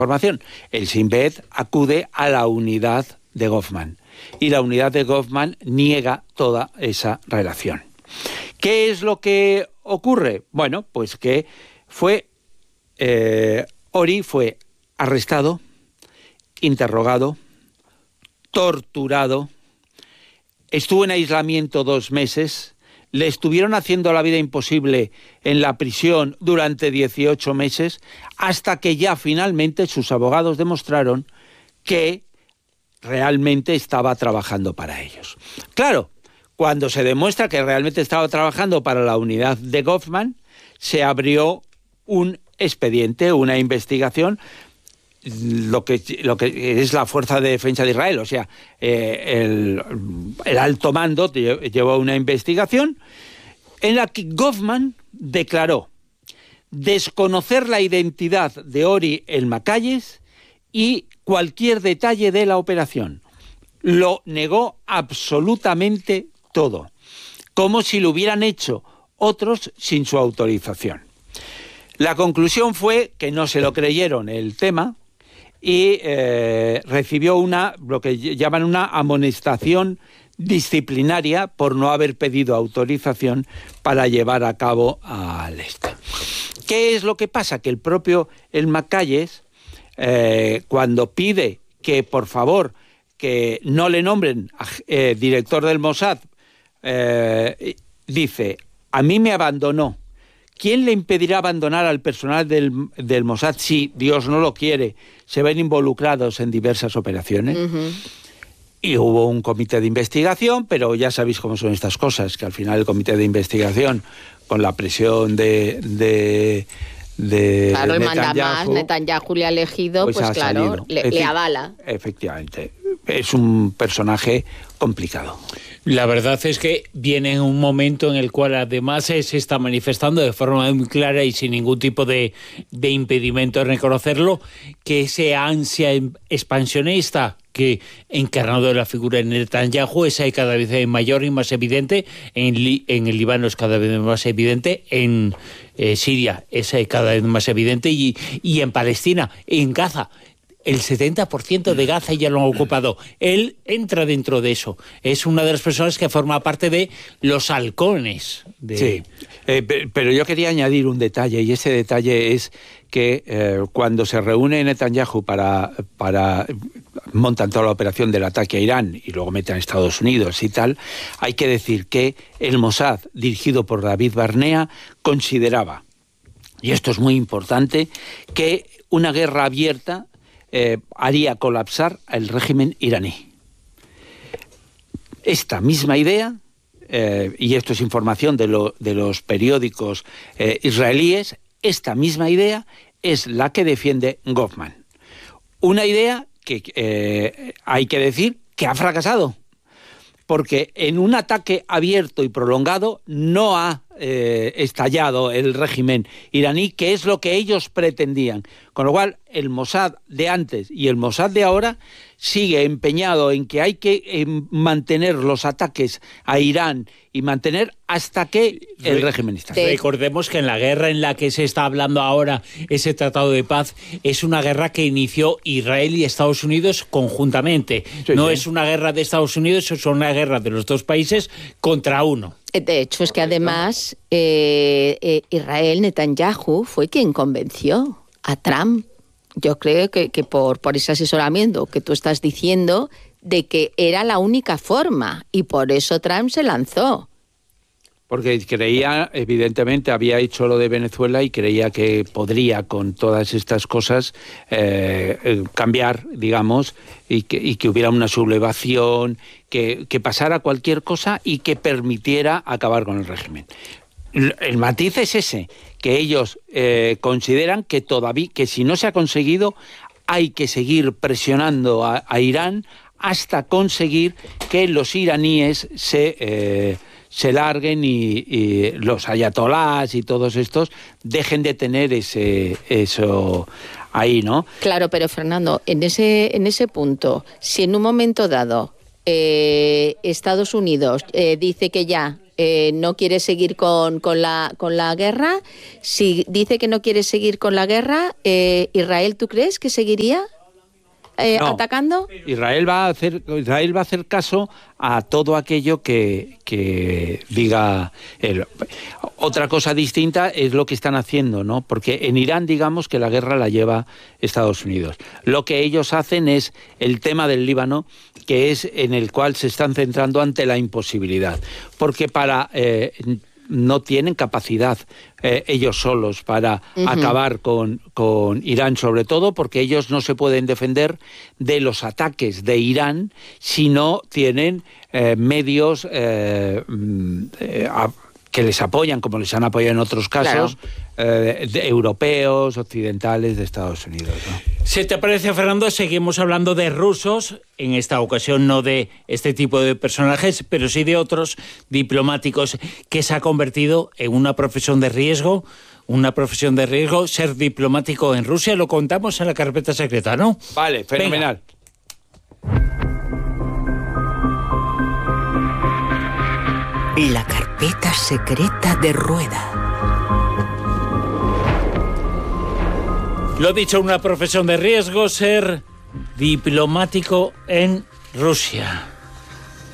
información. El Sinn Bet acude a la unidad de Goffman y la unidad de Goffman niega toda esa relación. ¿Qué es lo que ocurre? Bueno, pues que Ori fue arrestado, interrogado, torturado, estuvo en aislamiento 2 meses, le estuvieron haciendo la vida imposible en la prisión durante 18 meses, hasta que ya finalmente sus abogados demostraron que realmente estaba trabajando para ellos. Claro, cuando se demuestra que realmente estaba trabajando para la unidad de Goffman, se abrió un expediente, una investigación, lo que es la Fuerza de Defensa de Israel, o sea, el alto mando llevó una investigación en la que Goffman declaró desconocer la identidad de Ori Elmakayes y cualquier detalle de la operación. Lo negó absolutamente todo, como si lo hubieran hecho otros sin su autorización. La conclusión fue que no se lo creyeron el tema y recibió lo que llaman una amonestación disciplinaria por no haber pedido autorización para llevar a cabo al este. ¿Qué es lo que pasa? Que el propio Elmakayes, cuando pide que por favor que no le nombren director del Mossad, dice: a mí me abandonó. ¿Quién le impedirá abandonar al personal del Mossad si, Dios no lo quiere, se ven involucrados en diversas operaciones? Uh-huh. Y hubo un comité de investigación, pero ya sabéis cómo son estas cosas, que al final el comité de investigación, con la presión de claro, el mandamás, Netanyahu le ha elegido, pues claro, le avala. Efectivamente, es un personaje complicado. La verdad es que viene en un momento en el cual además se está manifestando de forma muy clara y sin ningún tipo de impedimento en reconocerlo, que esa ansia expansionista que encarnado en la figura de Netanyahu es cada vez mayor y más evidente, en el Líbano es cada vez más evidente, en Siria es cada vez más evidente y en Palestina, en Gaza. El 70% de Gaza ya lo han ocupado. Él entra dentro de eso. Es una de las personas que forma parte de los halcones. Sí, pero yo quería añadir un detalle, y ese detalle es que cuando se reúne Netanyahu para montan toda la operación del ataque a Irán y luego meten a Estados Unidos y tal, hay que decir que el Mossad, dirigido por David Barnea, consideraba, y esto es muy importante, que una guerra abierta haría colapsar el régimen iraní. Esta misma idea, y esto es información de los periódicos israelíes, esta misma idea es la que defiende Goffman. Una idea que hay que decir que ha fracasado, porque en un ataque abierto y prolongado no ha estallado el régimen iraní, que es lo que ellos pretendían. Con lo cual, el Mossad de antes y el Mossad de ahora sigue empeñado en que hay que mantener los ataques a Irán y mantener hasta que el régimen estalle. Recordemos que en la guerra en la que se está hablando ahora, ese tratado de paz, es una guerra que inició Israel y Estados Unidos conjuntamente. Sí, no es una guerra de Estados Unidos, es una guerra de los dos países contra uno. De hecho, es que además Israel, Netanyahu, fue quien convenció a Trump, yo creo que por ese asesoramiento que tú estás diciendo, de que era la única forma, y por eso Trump se lanzó. Porque creía, evidentemente, había hecho lo de Venezuela y creía que podría, con todas estas cosas, cambiar, digamos, y que hubiera una sublevación, que pasara cualquier cosa y que permitiera acabar con el régimen. El matiz es ese, que ellos consideran que todavía, que si no se ha conseguido, hay que seguir presionando a Irán hasta conseguir que los iraníes se larguen y los ayatolás y todos estos dejen de tener eso ahí, ¿no? Claro, pero Fernando, en ese punto, si en un momento dado Estados Unidos dice que ya no quiere seguir con la guerra. Si dice que no quiere seguir con la guerra, Israel, ¿tú crees que seguiría No. atacando? Israel va a hacer caso a todo aquello que diga él. Otra cosa distinta es lo que están haciendo, ¿no? Porque en Irán, digamos que la guerra la lleva Estados Unidos. Lo que ellos hacen es el tema del Líbano, que es en el cual se están centrando ante la imposibilidad. Porque no tienen capacidad ellos solos para acabar con Irán, sobre todo porque ellos no se pueden defender de los ataques de Irán si no tienen medios que les apoyan, como les han apoyado en otros casos, europeos, occidentales, de Estados Unidos, ¿no? ¿Se te parece, Fernando? Seguimos hablando de rusos, en esta ocasión no de este tipo de personajes, pero sí de otros diplomáticos, que se ha convertido en una profesión de riesgo, ser diplomático en Rusia. Lo contamos en la carpeta secreta, ¿no? Vale, fenomenal. Venga. La carpeta secreta de Rueda. Lo dicho, una profesión de riesgo, ser diplomático en Rusia.